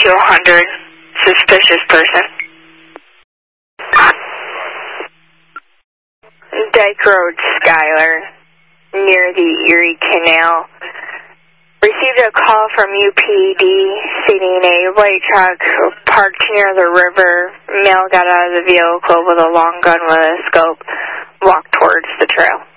200, suspicious person. Dyke Road, Schuyler, near the Erie Canal. Received a call from UPD stating a white truck parked near the river. Male got out of the vehicle with a long gun with a scope, walked towards the trail.